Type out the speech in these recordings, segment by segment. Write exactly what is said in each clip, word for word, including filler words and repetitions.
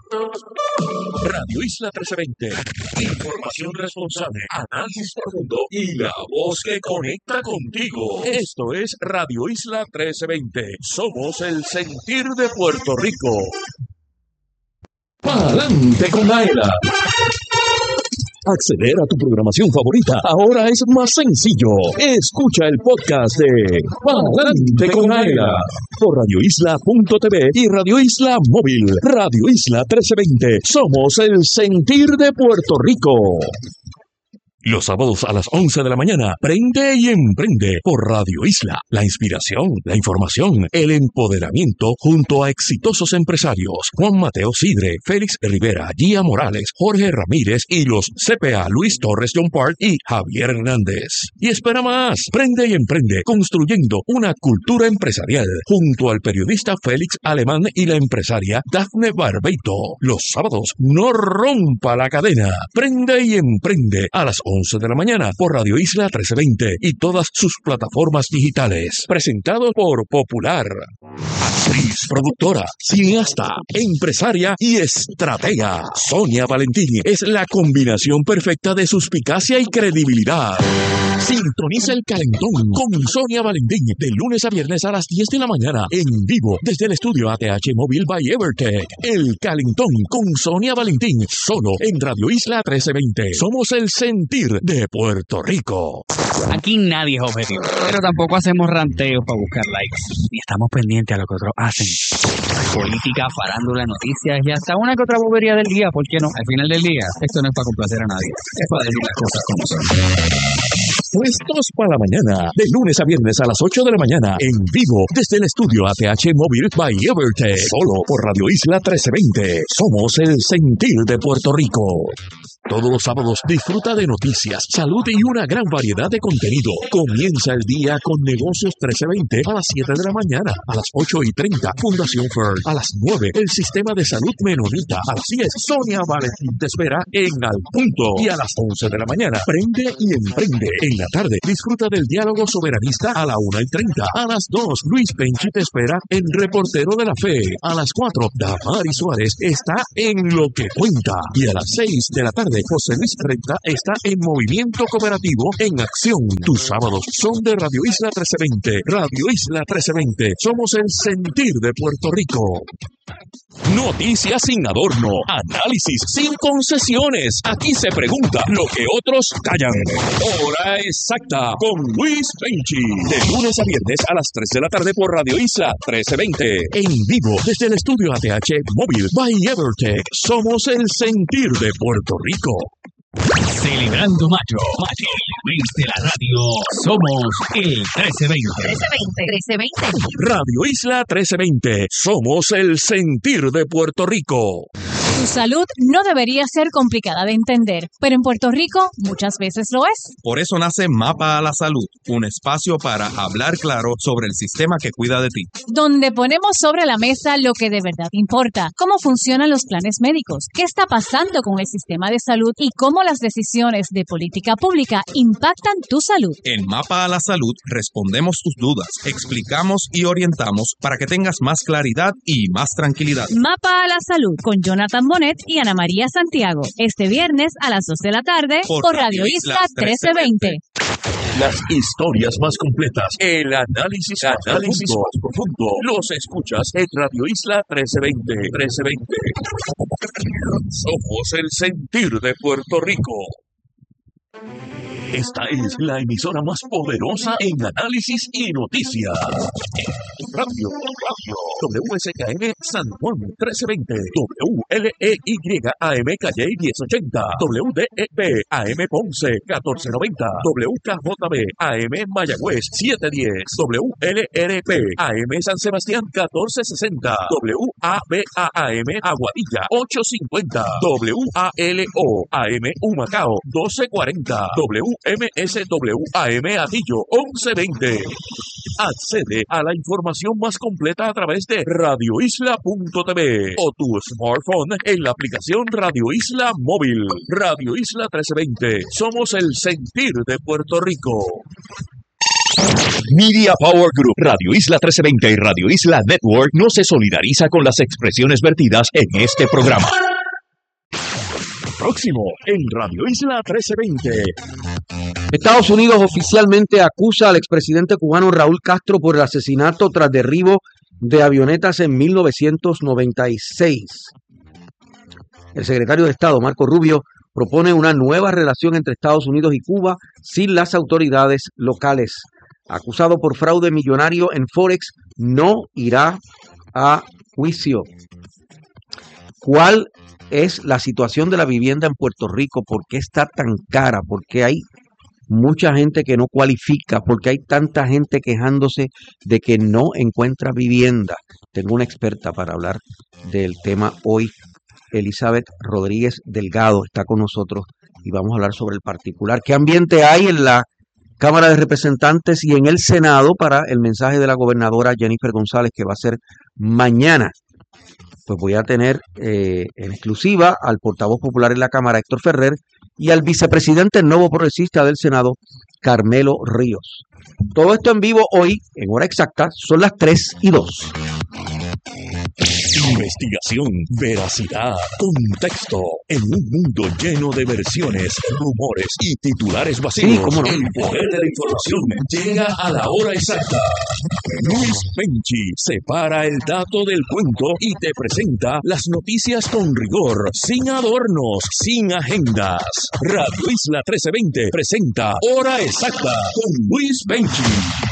Radio Isla trece veinte. Información responsable, análisis profundo y la voz que conecta contigo. Esto es Radio Isla trece veinte. Somos el sentir de Puerto Rico. ¡Pa'lante con la era! Acceder a tu programación favorita ahora es más sencillo. Escucha el podcast de Pa'lante con la era por radio isla punto t v y Radio Isla Móvil. Radio Isla trece veinte. Somos el sentir de Puerto Rico. Los sábados a las once de la mañana, prende y emprende por Radio Isla. La inspiración, la información, el empoderamiento junto a exitosos empresarios. Juan Mateo Sidre, Félix Rivera, Gia Morales, Jorge Ramírez y los C P A Luis Torres John Park y Javier Hernández. Y espera más, prende y emprende construyendo una cultura empresarial junto al periodista Félix Alemán y la empresaria Dafne Barbeito. Los sábados, no rompa la cadena. Prende y emprende a las once de la mañana por Radio Isla trece veinte y todas sus plataformas digitales. Presentado por Popular. Actriz, productora, cineasta, empresaria y estratega. Sonia Valentín es la combinación perfecta de suspicacia y credibilidad. Sintoniza el Calentón con Sonia Valentín de lunes a viernes a las diez de la mañana en vivo desde el estudio A T H Móvil by Evertech. El Calentón con Sonia Valentín solo en Radio Isla trece veinte. Somos el sentir de Puerto Rico. Aquí nadie es objetivo, pero tampoco hacemos ranteos para buscar likes, ni estamos pendientes a lo que otros hacen. Política, farándula, noticias y hasta una que otra bobería del día, ¿por qué no? Al final del día, esto no es para complacer a nadie, es para decir las cosas como son. Puestos para la mañana, de lunes a viernes a las ocho de la mañana, en vivo desde el estudio A T H Móvil by Evertech, solo por Radio Isla trece veinte. Somos el sentir de Puerto Rico. Todos los sábados disfruta de noticias, salud y una gran variedad de contenido. Comienza el día con Negocios trece veinte a las siete de la mañana, a las ocho y treinta, Fundación Fern, a las nueve, el Sistema de Salud Menonita, a las diez, Sonia Valentín te espera en Al Punto, y a las once de la mañana, Prende y Emprende. En la tarde, disfruta del diálogo soberanista a la una y treinta, a las dos, Luis Penchi te espera en Reportero de la Fe, a las cuatro, Damari Suárez está en Lo que Cuenta, y a las seis de la tarde, José Luis Renta está en Movimiento Cooperativo en Acción. Tus sábados son de Radio Isla trece veinte. Radio Isla trece veinte. Somos el sentir de Puerto Rico. Noticias sin adorno, análisis sin concesiones. Aquí se pregunta lo que otros callan. Hora exacta con Luis Penchi. De lunes a viernes a las tres de la tarde por Radio Isla trece veinte. En vivo desde el estudio A T H Móvil by Evertech. Somos el sentir de Puerto Rico. Celebrando mayo, mayo, el mes de la radio, somos el trece veinte. trece veinte, trece veinte. Radio Isla trece veinte, somos el sentir de Puerto Rico. Tu salud no debería ser complicada de entender, pero en Puerto Rico muchas veces lo es. Por eso nace Mapa a la Salud, un espacio para hablar claro sobre el sistema que cuida de ti. Donde ponemos sobre la mesa lo que de verdad importa, cómo funcionan los planes médicos, qué está pasando con el sistema de salud y cómo las decisiones de política pública impactan tu salud. En Mapa a la Salud respondemos tus dudas, explicamos y orientamos para que tengas más claridad y más tranquilidad. Mapa a la Salud con Jonathan Bonet y Ana María Santiago. Este viernes a las dos de la tarde por, por Radio Isla trece veinte. Las historias más completas, el análisis, análisis más profundo, los escuchas en Radio Isla trece veinte. trece veinte. Somos el sentir de Puerto Rico. Esta es la emisora más poderosa en análisis y noticias. Radio, radio, W S K N San Juan trece veinte, W L E Y A M Calle diez ochenta, W D E B A M Ponce catorce noventa, W K J B A M Mayagüez setecientos diez, W L R P A M San Sebastián catorce sesenta, W A B A A M Aguadilla ochocientos cincuenta, W A L O A M Humacao doce cuarenta, W M S W A M Atillo once veinte. Accede a la información más completa a través de radio isla punto t v o tu smartphone en la aplicación Radio Isla Móvil. Radio Isla trece veinte. Somos el sentir de Puerto Rico. Media Power Group, Radio Isla trece veinte y Radio Isla Network no se solidariza con las expresiones vertidas en este programa. Próximo en Radio Isla trece veinte. Estados Unidos oficialmente acusa al expresidente cubano Raúl Castro por el asesinato tras derribo de avionetas en mil novecientos noventa y seis. El secretario de Estado, Marco Rubio, propone una nueva relación entre Estados Unidos y Cuba sin las autoridades locales. Acusado por fraude millonario en Forex, no irá a juicio. ¿Cuál es la situación de la vivienda en Puerto Rico? ¿Por qué está tan cara? ¿Por qué hay mucha gente que no cualifica? ¿Por qué hay tanta gente quejándose de que no encuentra vivienda? Tengo una experta para hablar del tema hoy. Elizabeth Rodríguez Delgado está con nosotros y vamos a hablar sobre el particular. ¿Qué ambiente hay en la Cámara de Representantes y en el Senado para el mensaje de la gobernadora Jennifer González, que va a ser mañana? Pues voy a tener eh, en exclusiva al portavoz popular en la Cámara, Héctor Ferrer, y al vicepresidente nuevo progresista del Senado, Carmelo Ríos. Todo esto en vivo hoy, en hora exacta, son las tres y dos. Investigación, veracidad, contexto, en un mundo lleno de versiones, rumores y titulares vacíos. Sí, ¿cómo no? El poder de la información llega a la hora exacta. Luis Penchi separa el dato del cuento y te presenta las noticias con rigor, sin adornos, sin agendas. Radio Isla trece veinte presenta Hora Exacta con Luis Penchi.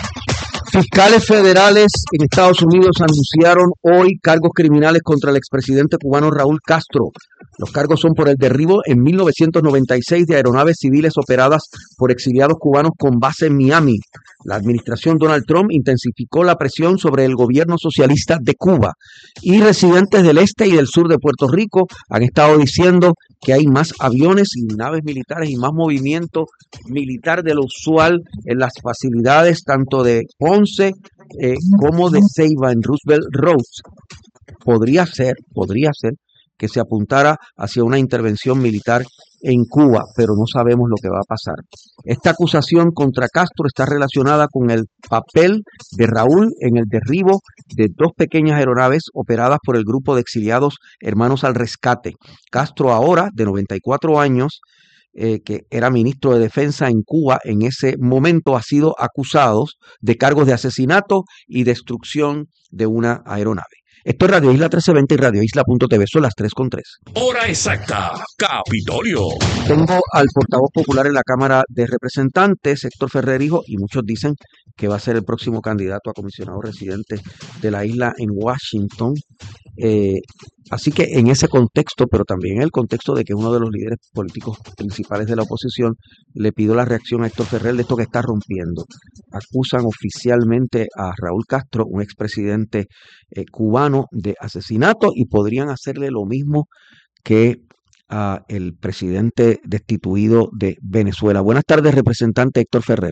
Fiscales federales en Estados Unidos anunciaron hoy cargos criminales contra el expresidente cubano Raúl Castro. Los cargos son por el derribo en mil novecientos noventa y seis de aeronaves civiles operadas por exiliados cubanos con base en Miami. La administración Donald Trump intensificó la presión sobre el gobierno socialista de Cuba y residentes del este y del sur de Puerto Rico han estado diciendo que hay más aviones y naves militares y más movimiento militar de lo usual en las facilidades tanto de Ponce eh, como de Ceiba en Roosevelt Road. Podría ser, podría ser que se apuntara hacia una intervención militar en Cuba, pero no sabemos lo que va a pasar. Esta acusación contra Castro está relacionada con el papel de Raúl en el derribo de dos pequeñas aeronaves operadas por el grupo de exiliados Hermanos al Rescate. Castro, ahora de noventa y cuatro años, eh, que era ministro de Defensa en Cuba en ese momento, ha sido acusado de cargos de asesinato y destrucción de una aeronave. Esto es Radio Isla trece veinte y Radio Isla punto t v. Son las tres con tres. Hora exacta, Capitolio. Tengo al portavoz popular en la Cámara de Representantes, Héctor Ferrer Hijo, y muchos dicen que va a ser el próximo candidato a comisionado residente de la isla en Washington. Eh, así que en ese contexto, pero también en el contexto de que uno de los líderes políticos principales de la oposición, le pido la reacción a Héctor Ferrer de esto que está rompiendo. Acusan oficialmente a Raúl Castro, un expresidente eh, cubano, de asesinato y podrían hacerle lo mismo que a el presidente destituido de Venezuela. Buenas tardes, representante Héctor Ferrer.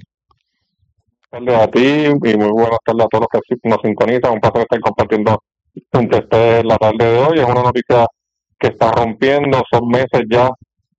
Buenas tardes a ti y muy buenas tardes a todos los que nos sintonizan. Un placer estar compartiendo junto a ustedes la tarde de hoy. Es una noticia que está rompiendo. Son meses ya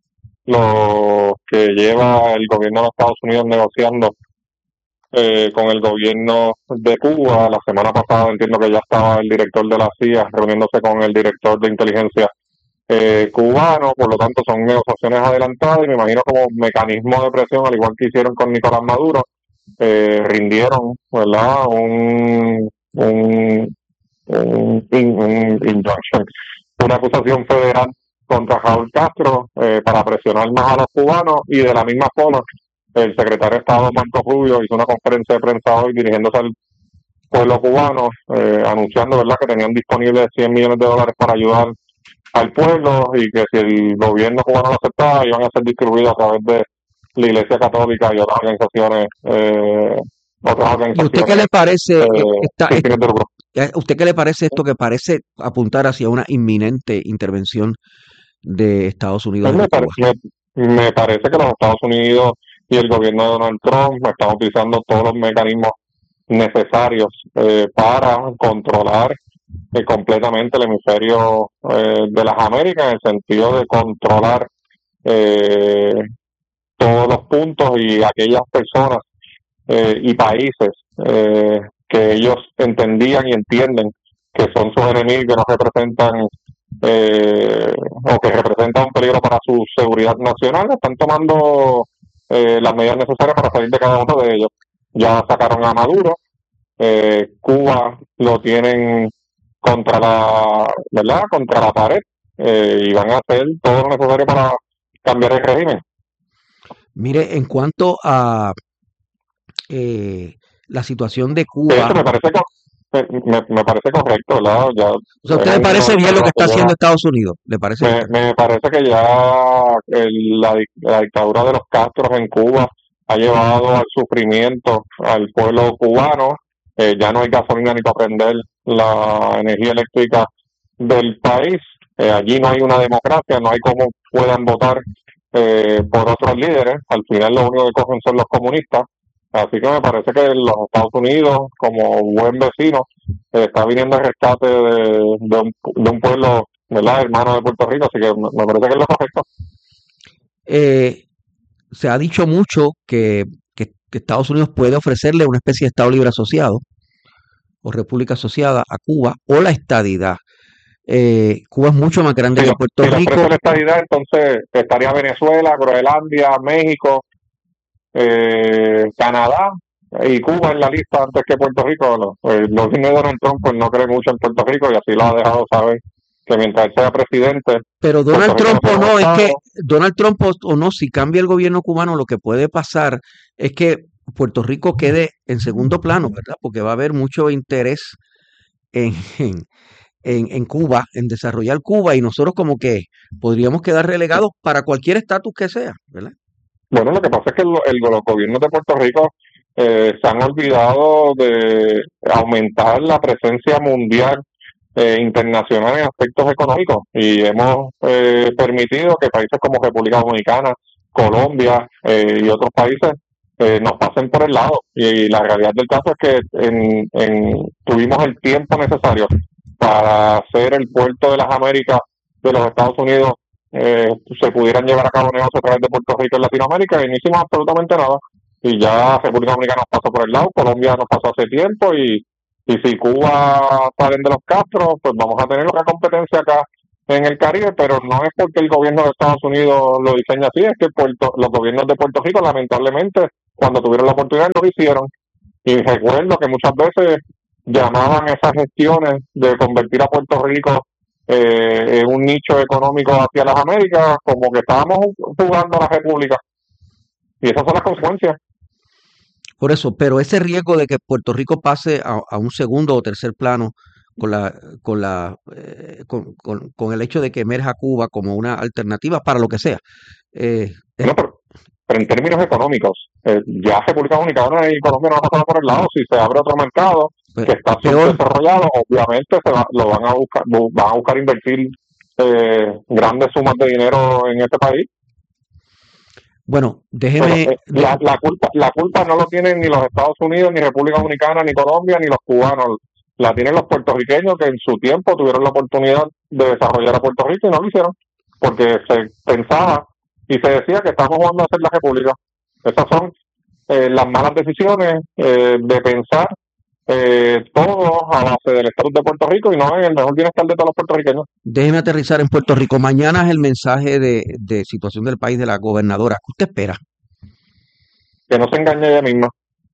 lo que lleva el gobierno de Estados Unidos negociando eh, con el gobierno de Cuba. La semana pasada entiendo que ya estaba el director de la C I A reuniéndose con el director de inteligencia eh, cubano. Por lo tanto, son negociaciones adelantadas y me imagino como mecanismo de presión, al igual que hicieron con Nicolás Maduro, eh, rindieron, ¿verdad? un un Un, un injunction, una acusación federal contra Raúl Castro eh, para presionar más a los cubanos, y de la misma forma el secretario de Estado Marco Rubio hizo una conferencia de prensa hoy dirigiéndose al pueblo cubano, eh, anunciando, ¿verdad?, que tenían disponibles cien millones de dólares para ayudar al pueblo y que si el gobierno cubano lo aceptaba iban a ser distribuidos a través de la Iglesia Católica y otras organizaciones eh, otras organizaciones. ¿Y usted qué le parece eh, esta, sin fines de lucro. ¿A usted qué le parece esto que parece apuntar hacia una inminente intervención de Estados Unidos? Pues me, parece, me, me parece que los Estados Unidos y el gobierno de Donald Trump están utilizando todos los mecanismos necesarios eh, para controlar eh, completamente el hemisferio eh, de las Américas, en el sentido de controlar eh, todos los puntos y aquellas personas eh, y países eh, que ellos entendían y entienden que son sus enemigos, que no representan eh, o que representan un peligro para su seguridad nacional, están tomando eh, las medidas necesarias para salir de cada uno de ellos. Ya sacaron a Maduro, eh, Cuba lo tienen contra la, ¿verdad? Contra la pared, eh, y van a hacer todo lo necesario para cambiar el régimen. Mire, en cuanto a eh, la situación de Cuba, Eso me parece me, me parece correcto, ¿verdad? Ya, o sea, ¿a usted le parece bien lo que está haciendo Estados Unidos? ¿Le parece? Me, me parece que ya el, la, la dictadura de los Castros en Cuba ha llevado al sufrimiento al pueblo cubano. Eh, ya no hay gasolina ni para prender la energía eléctrica del país. Eh, allí no hay una democracia, no hay cómo puedan votar eh, por otros líderes. Al final lo único que cogen son los comunistas. Así que me parece que los Estados Unidos, como buen vecino, eh, está viniendo al rescate de, de, un, de un pueblo, ¿verdad?, hermano de Puerto Rico. Así que me, me parece que es lo correcto. Eh, se ha dicho mucho que, que, que Estados Unidos puede ofrecerle una especie de Estado libre asociado o república asociada a Cuba o la estadidad. Eh, Cuba es mucho más grande si que Puerto si Rico. Si le la estadidad, entonces estaría Venezuela, Groenlandia, México, eh, Canadá y Cuba en la lista antes que Puerto Rico. No. El gobierno de Donald Trump pues no cree mucho en Puerto Rico y así lo ha dejado saber, que mientras sea presidente. Pero Donald Trump o no, es que Donald Trump o no, si cambia el gobierno cubano, lo que puede pasar es que Puerto Rico quede en segundo plano, ¿verdad? Porque va a haber mucho interés en, en, en, en Cuba, en desarrollar Cuba, y nosotros como que podríamos quedar relegados para cualquier estatus que sea, ¿verdad? Bueno, lo que pasa es que el, el, los gobiernos de Puerto Rico eh, se han olvidado de aumentar la presencia mundial eh, internacional en aspectos económicos y hemos eh, permitido que países como República Dominicana, Colombia eh, y otros países eh, nos pasen por el lado. Y, y la realidad del caso es que en, en, tuvimos el tiempo necesario para hacer el puerto de las Américas de los Estados Unidos eh, se pudieran llevar a cabo negocios a través de Puerto Rico en Latinoamérica y no hicimos absolutamente nada. Y ya República Dominicana nos pasó por el lado, Colombia nos pasó hace tiempo y, y si Cuba salen de los Castros, pues vamos a tener otra competencia acá en el Caribe, pero no es porque el gobierno de Estados Unidos lo diseña así, es que Puerto, los gobiernos de Puerto Rico lamentablemente cuando tuvieron la oportunidad no lo hicieron. Y recuerdo que muchas veces llamaban esas gestiones de convertir a Puerto Rico eh, en un nicho económico hacia las Américas, como que estábamos jugando a la República. Y esas son las consecuencias. Por eso, pero ese riesgo de que Puerto Rico pase a, a un segundo o tercer plano con la con la eh, con, con, con el hecho de que emerja Cuba como una alternativa para lo que sea. Eh, bueno, pero, pero en términos económicos, eh, ya República Dominicana y Colombia no van a pasar por el lado. Si se abre otro mercado pues, que está desarrollado, obviamente se va, lo van a buscar, van a buscar invertir eh, grandes sumas de dinero en este país. Bueno, déjeme... Pero, eh, la, la, culpa, la culpa no lo tienen ni los Estados Unidos, ni República Dominicana, ni Colombia, ni los cubanos. La tienen los puertorriqueños que en su tiempo tuvieron la oportunidad de desarrollar a Puerto Rico y no lo hicieron. Porque se pensaba y se decía que estamos jugando a ser la República. Esas son eh, las malas decisiones eh, de pensar eh, todo a base del estatus de Puerto Rico y no en el mejor bienestar de todos los puertorriqueños. Déjeme aterrizar en Puerto Rico. Mañana es el mensaje de, de situación del país de la gobernadora. ¿Qué usted espera? Que no se engañe ella misma.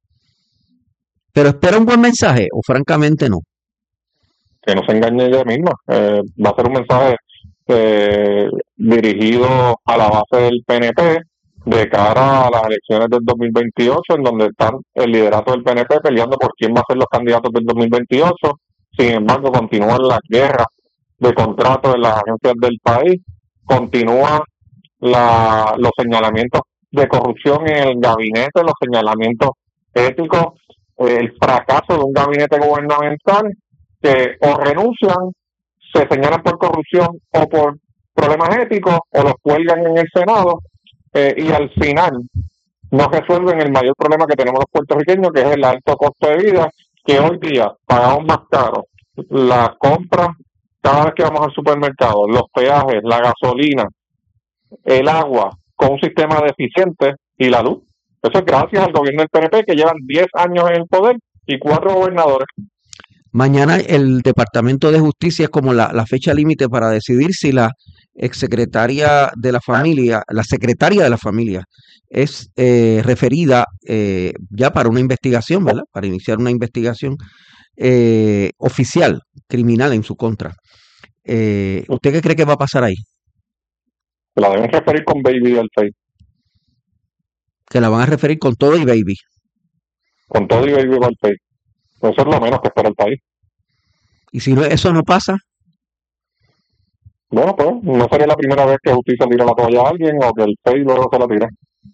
¿Pero espera un buen mensaje o francamente no? Que no se engañe ella misma. Eh, va a ser un mensaje eh, dirigido a la base del P N P de cara a las elecciones del dos mil veintiocho, en donde están el liderato del P N P peleando por quién va a ser los candidatos del dos mil veintiocho. Sin embargo, continúan las guerras de contratos en las agencias del país, continúan la, los señalamientos de corrupción en el gabinete, los señalamientos éticos, eh, el fracaso de un gabinete gubernamental que o renuncian, se señalan por corrupción o por problemas éticos o los cuelgan en el Senado. Eh, y al final no resuelven el mayor problema que tenemos los puertorriqueños, que es el alto costo de vida, que hoy día pagamos más caro la compra cada vez que vamos al supermercado, los peajes, la gasolina, el agua, con un sistema deficiente y la luz. Eso es gracias al gobierno del P N P, que llevan diez años en el poder y cuatro gobernadores. Mañana el Departamento de Justicia es como la, la fecha límite para decidir si la exsecretaria de la familia, la secretaria de la familia, es eh, referida eh, ya para una investigación, ¿verdad? Para iniciar una investigación eh, oficial, criminal en su contra. Eh, ¿Usted qué cree que va a pasar ahí? Se la deben referir con Baby del Face. Que la van a referir con todo y baby. Con todo y Baby del Face. Eso es lo menos que espera el país. Y si no, eso no pasa, Bueno, pues no sería la primera vez que justicia tira la toalla a alguien o que el Face luego se la tira.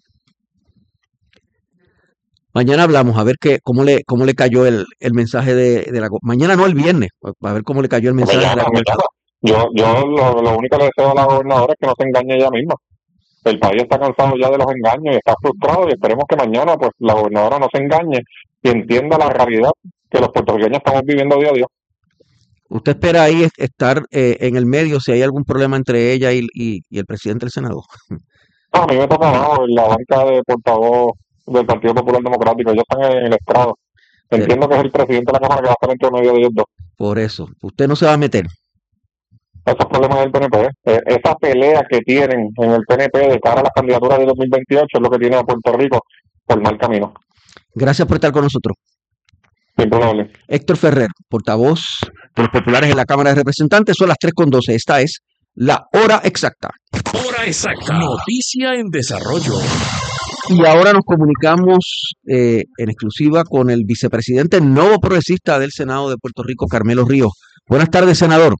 mañana hablamos a ver qué, cómo le, cómo le cayó el, el mensaje de, de la go- mañana no el viernes, a ver cómo le cayó el mensaje de la Mañana, gobernadora. mañana. Yo, yo lo, lo único que le deseo a la gobernadora es que no se engañe ella misma. El país está cansado ya de los engaños y está frustrado y esperemos que mañana pues la gobernadora no se engañe y entienda la realidad que los puertorriqueños estamos viviendo día a día. ¿Usted espera ahí est- estar eh, en el medio si hay algún problema entre ella y, y- y el presidente del Senado? No, a mí me toca abajo en la banca de portavoz del Partido Popular Democrático. Ellos están en el estrado. Pero Entiendo que es el presidente de la Cámara que va a estar entre medio de ellos dos. por eso, usted no se va a meter. Esos problemas del P N P, eh, esa pelea que tienen en el P N P de cara a las candidaturas de dos mil veintiocho es lo que tiene a Puerto Rico por mal camino. Gracias por estar con nosotros. Sin problema. Héctor Ferrer, portavoz de los populares en la Cámara de Representantes, son las tres con doce. Esta es la hora exacta. Hora exacta. Noticia en desarrollo. Y ahora nos comunicamos eh, en exclusiva con el vicepresidente nuevo progresista del Senado de Puerto Rico, Carmelo Ríos. Buenas tardes, senador.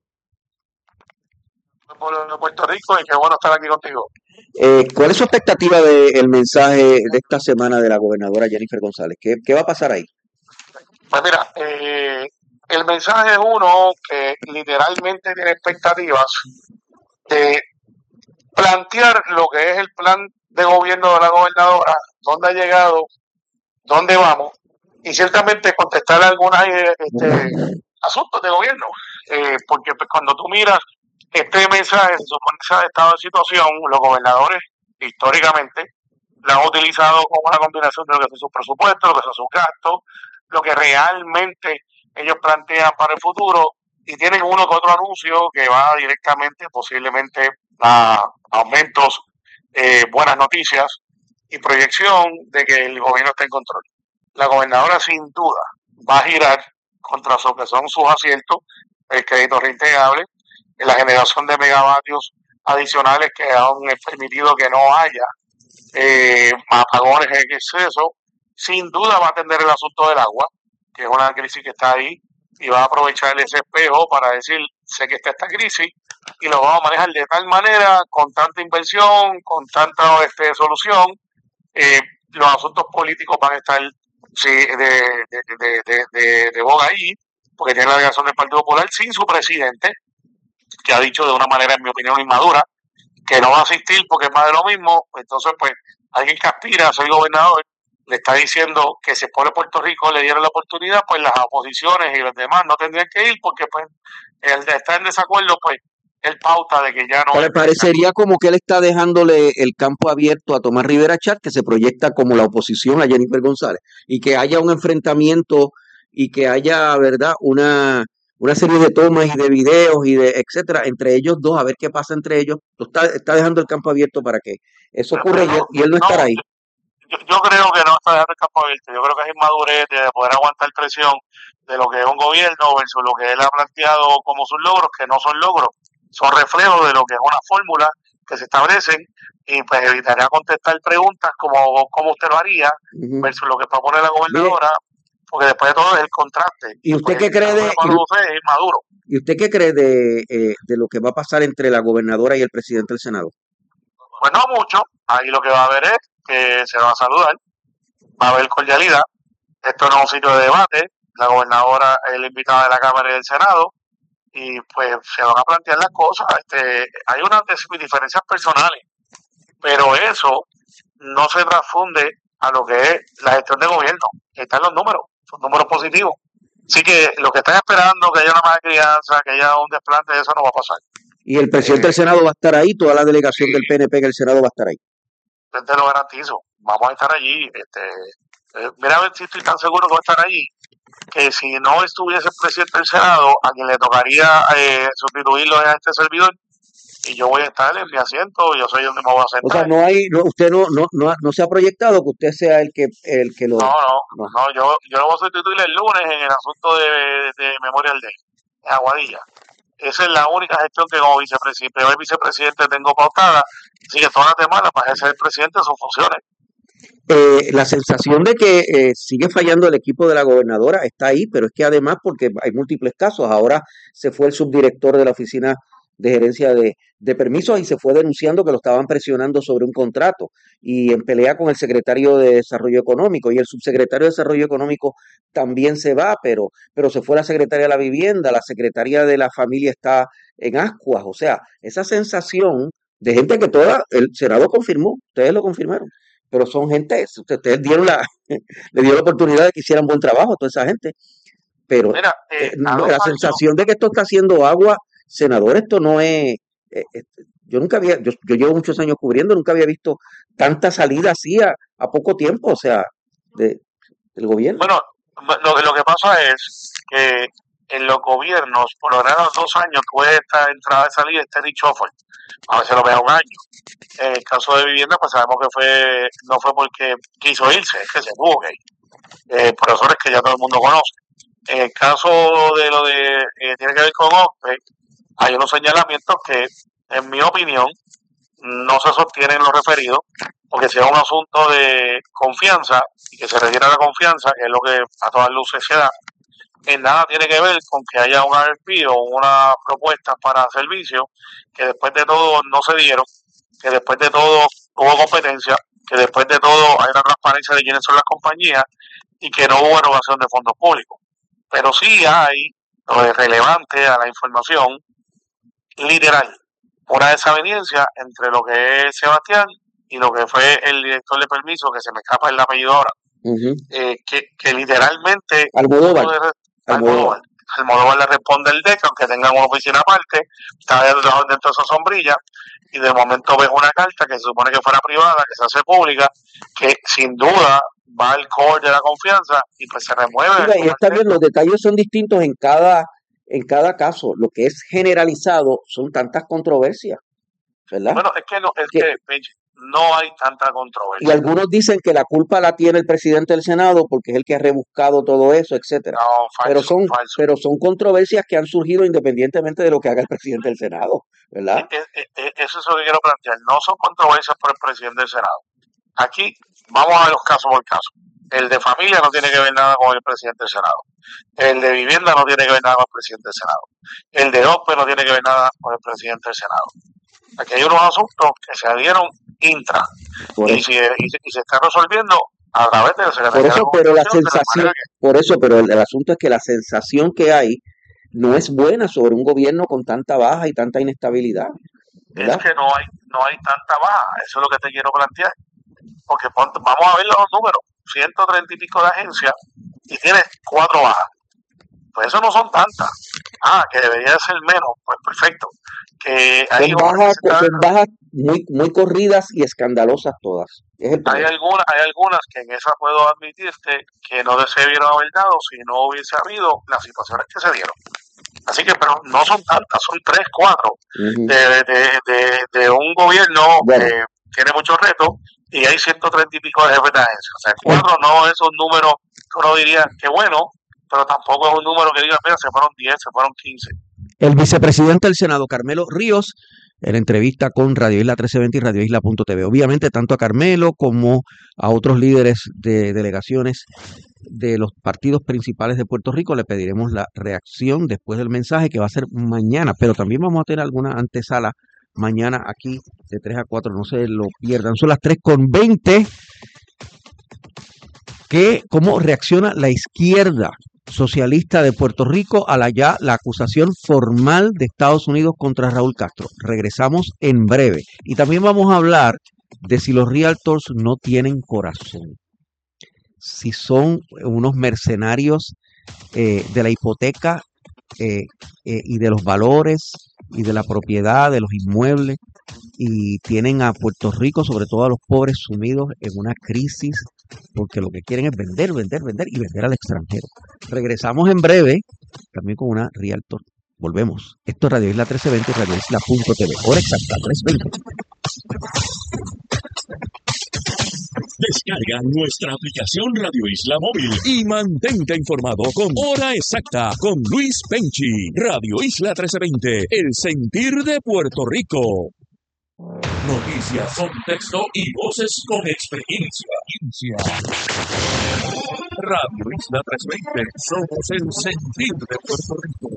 Pueblo de Puerto Rico y qué bueno estar aquí contigo. Eh, ¿Cuál es su expectativa del mensaje de esta semana de la gobernadora Jennifer González? ¿Qué, qué va a pasar ahí? Pues mira, eh, el mensaje es uno que literalmente tiene expectativas de plantear lo que es el plan de gobierno de la gobernadora, dónde ha llegado, dónde vamos, y ciertamente contestar algunos eh, este, asuntos de gobierno, eh, porque pues, cuando tú miras este mensaje, se supone que se ha estado en situación, los gobernadores históricamente lo han utilizado como una combinación de lo que son sus presupuestos, lo que son sus gastos, lo que realmente ellos plantean para el futuro, y tienen uno que otro anuncio que va directamente posiblemente a aumentos, eh, buenas noticias y proyección de que el gobierno está en control. La gobernadora sin duda va a girar contra lo que son sus aciertos, el crédito reintegrable, la generación de megavatios adicionales que han permitido que no haya eh, apagones en exceso. Sin duda va a atender el asunto del agua, que es una crisis que está ahí, y va a aprovechar ese espejo para decir, sé que está esta crisis, y lo vamos a manejar de tal manera, con tanta inversión, con tanta este, solución, eh, los asuntos políticos van a estar sí, de, de, de, de, de, de boga ahí, porque tiene la delegación del Partido Popular sin su presidente, que ha dicho de una manera, en mi opinión, inmadura, que no va a asistir porque es más de lo mismo. Entonces, pues, alguien que aspira a ser gobernador le está diciendo que si el pueblo de Puerto Rico le diera la oportunidad, pues las oposiciones y los demás no tendrían que ir porque, pues, el de estar en desacuerdo, pues, él pauta de que ya no... Le parecería como que él está dejándole el campo abierto a Tomás Rivera Chat, que se proyecta como la oposición a Jennifer González, y que haya un enfrentamiento y que haya, ¿verdad?, una... una serie de tomas y de videos y de etcétera, entre ellos dos, a ver qué pasa entre ellos. Está, está dejando el campo abierto para que eso ocurra y él, y él no estará ahí. Yo, yo creo que no está dejando el campo abierto. Yo creo que es inmadurez de poder aguantar presión de lo que es un gobierno versus lo que él ha planteado como sus logros, que no son logros, son reflejos de lo que es una fórmula que se establecen, y pues evitaría contestar preguntas como, como usted lo haría, uh-huh, versus lo que propone la gobernadora. Bien. Porque después de todo es el contraste. ¿Y usted pues, qué cree de, y, es maduro. ¿Y usted qué cree de, eh, de lo que va a pasar entre la gobernadora y el presidente del Senado? Pues no mucho. Ahí lo que va a haber es que se va a saludar, va a haber cordialidad. Esto no es un sitio de debate. La gobernadora es la invitada de la Cámara y del Senado, y pues se van a plantear las cosas. Este, hay unas diferencias personales, pero eso no se transfunde a lo que es la gestión de gobierno. Están los números, son números positivos. Así que lo que están esperando, que haya una mala crianza, que haya un desplante, eso no va a pasar. Y el presidente eh, del Senado va a estar ahí, toda la delegación sí. del P N P en el Senado va a estar ahí. Te lo garantizo, vamos a estar allí. Este, eh, mira a ver si estoy tan seguro que va a estar allí, que si no estuviese el presidente del Senado, a quien le tocaría eh, sustituirlo es a este servidor, y yo voy a estar en mi asiento, yo soy donde me voy a sentar. O sea, no hay, no, usted no, no, no, no se ha proyectado que usted sea el que, el que lo... No, no, no, yo, yo lo voy a sustituir el lunes en el asunto de, de Memorial Day, en Aguadilla. Esa es la única gestión que como vicepresidente, primer vicepresidente tengo pautada, así que todas las demás para ejercer el presidente sus funciones. Eh, la sensación de que eh, sigue fallando el equipo de la gobernadora está ahí, pero es que además, porque hay múltiples casos, ahora se fue el subdirector de la oficina de gerencia de, de permisos y se fue denunciando que lo estaban presionando sobre un contrato y en pelea con el secretario de Desarrollo Económico, y el subsecretario de Desarrollo Económico también se va, pero, pero se fue la secretaria de la Vivienda, la secretaria de la Familia está en ascuas. O sea, esa sensación de gente que toda, el Senado confirmó, ustedes lo confirmaron, pero son gente, ustedes dieron la, le dieron la oportunidad de que hicieran buen trabajo a toda esa gente, pero Mira, eh, eh, no, la sensación de que esto está haciendo agua, senador, esto no es, eh, eh, yo nunca había, yo, yo llevo muchos años cubriendo, nunca había visto tanta salida así a, a poco tiempo, o sea, de, del gobierno. Bueno, lo, lo que pasa es que en los gobiernos, por lo menos dos años, tuve esta entrada y salida, este reshuffle, a veces lo veo un año. En el caso de Vivienda, pues sabemos que fue no fue porque quiso irse, es que se tuvo que ir, eh, por razones que ya todo el mundo conoce. En el caso de lo de eh, tiene que ver con O P E, hay unos señalamientos que, en mi opinión, no se sostienen en lo referido, porque si es un asunto de confianza y que se requiere la confianza, que es lo que a todas luces se da, en nada tiene que ver con que haya un R F P o una propuesta para servicio que después de todo no se dieron, que después de todo hubo competencia, que después de todo hay una transparencia de quiénes son las compañías y que no hubo erogación de fondos públicos. Pero sí hay lo relevante a la información literal, una desaveniencia entre lo que es Sebastián y lo que fue el director de permiso, que se me escapa el apellido ahora, uh-huh. eh, que, que literalmente Almodóvar, de, Almodóvar. Almodóvar le responde el D E C, aunque tengan una oficina aparte, está dentro de esa sombrilla, y de momento ves una carta que se supone que fuera privada, que se hace pública, que sin duda va al core de la confianza y pues se remueve. Mira, y está bien, los detalles son distintos en cada en cada caso. Lo que es generalizado son tantas controversias, ¿verdad? Bueno, es que no, es que, que no hay tanta controversia. Y algunos dicen que la culpa la tiene el presidente del Senado porque es el que ha rebuscado todo eso, etcétera. No, falso, pero son falso. pero son controversias que han surgido independientemente de lo que haga el presidente del Senado, ¿verdad? Es, es, es, eso es lo que quiero plantear. No son controversias por el presidente del Senado. Aquí vamos a ver los casos por caso. El de familia no tiene que ver nada con el presidente del Senado. El de vivienda no tiene que ver nada con el presidente del Senado. El de O P E no tiene que ver nada con el presidente del Senado. Aquí hay unos asuntos que se dieron intra y, si, y, y se está resolviendo a través del secretario. Por eso, pero la sensación, que... por eso, pero el, el asunto es que la sensación que hay no es buena sobre un gobierno con tanta baja y tanta inestabilidad, ¿verdad? Es que no hay, no hay tanta baja, eso es lo que te quiero plantear. Porque vamos a ver los números, ciento treinta y pico de agencias y tienes cuatro bajas. Pues eso no son tantas. Ah, que debería ser menos, pues perfecto. Que hay son bajas, son bajas muy, muy corridas y escandalosas todas. Es el hay algunas, hay algunas que en esa puedo admitirte que no se debieron haber dado si no hubiese habido las situaciones que se dieron. Así que, pero no son tantas, son tres, cuatro uh-huh. de, de, de, de un gobierno bueno. que tiene muchos retos y hay ciento treinta y pico de jefes de agencia. O sea, cuatro no es un número que uno diría que bueno, pero tampoco es un número que diga, mira, se fueron diez, se fueron quince. El vicepresidente del Senado, Carmelo Ríos, en entrevista con Radio Isla trece veinte y Radio Isla punto t v. Obviamente, tanto a Carmelo como a otros líderes de delegaciones de los partidos principales de Puerto Rico le pediremos la reacción después del mensaje que va a ser mañana, pero también vamos a tener alguna antesala mañana aquí de tres a cuatro, no se lo pierdan. Son las tres con veinte. ¿Qué, ¿Cómo reacciona la izquierda socialista de Puerto Rico a la ya la acusación formal de Estados Unidos contra Raúl Castro? Regresamos en breve. Y también vamos a hablar de si los realtors no tienen corazón, si son unos mercenarios eh, de la hipoteca eh, eh, y de los valores y de la propiedad, de los inmuebles, y tienen a Puerto Rico, sobre todo a los pobres, sumidos en una crisis porque lo que quieren es vender, vender, vender y vender al extranjero. Regresamos en breve, también con una Realtor. Volvemos. Esto es Radio Isla trece veinte y Radio Isla punto t v. Hora exacta, tres veinte. Descarga nuestra aplicación Radio Isla Móvil y mantente informado con Hora Exacta con Luis Penchi. Radio Isla trece veinte, el sentir de Puerto Rico. Noticias, contexto y voces con experiencia. Radio Isla trescientos veinte, somos el sentir de Puerto Rico.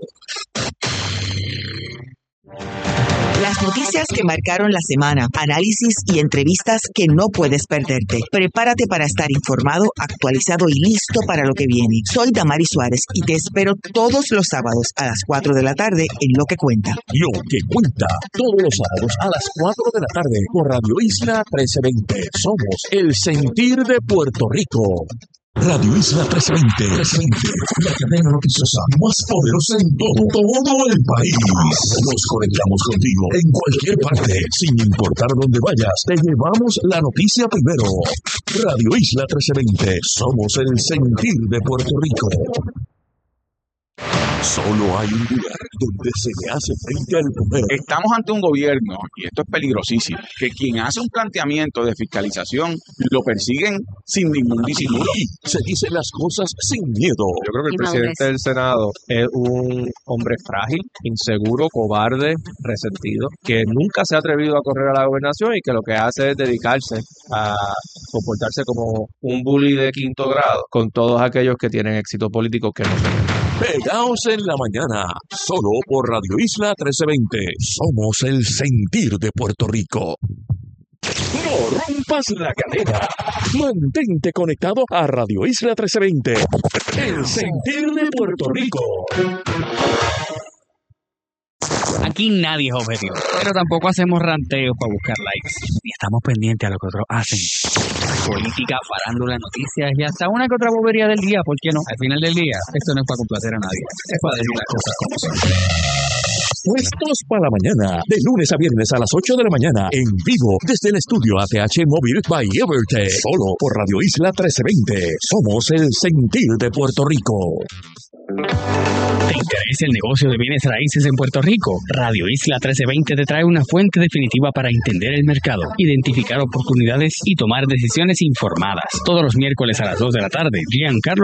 Las noticias que marcaron la semana, análisis y entrevistas que no puedes perderte. Prepárate para estar informado, actualizado y listo para lo que viene. Soy Damari Suárez y te espero todos los sábados a las cuatro de la tarde en Lo que Cuenta. Lo que Cuenta, todos los sábados a las cuatro de la tarde por Radio Isla trece veinte. Somos el sentir de Puerto Rico. Radio Isla trece veinte, la cadena noticiosa más poderosa en todo, todo el país. Nos conectamos contigo en cualquier parte, sin importar dónde vayas. Te llevamos la noticia primero. Radio Isla trece veinte, somos el sentir de Puerto Rico. Solo hay un lugar donde se le hace frente al poder. Estamos ante un gobierno, y esto es peligrosísimo, que quien hace un planteamiento de fiscalización lo persiguen sin ningún disimulo. Se dicen las cosas sin miedo. Yo creo que el presidente del Senado es un hombre frágil, inseguro, cobarde, resentido, que nunca se ha atrevido a correr a la gobernación y que lo que hace es dedicarse a comportarse como un bully de quinto grado con todos aquellos que tienen éxito político que no tienen. Pegaos en la mañana, solo por Radio Isla trece veinte. Somos el sentir de Puerto Rico. No rompas la cadena. Mantente conectado a Radio Isla trece veinte. El sentir de Puerto Rico. Aquí nadie es objetivo, pero tampoco hacemos ranteos para buscar likes. Ni estamos pendientes a lo que otros hacen. Política, farándula, noticias y hasta una que otra bobería del día, ¿por qué no? Al final del día, esto no es para complacer a nadie, es para decir las cosas como son. Puestos para la mañana, de lunes a viernes a las ocho de la mañana, en vivo desde el estudio A T H Móvil by Evertech, solo por Radio Isla trece veinte. Somos el sentir de Puerto Rico. ¿Te interesa el negocio de bienes raíces en Puerto Rico? Radio Isla trece veinte te trae una fuente definitiva para entender el mercado, identificar oportunidades y tomar decisiones informadas. Todos los miércoles a las dos de la tarde, Giancarlo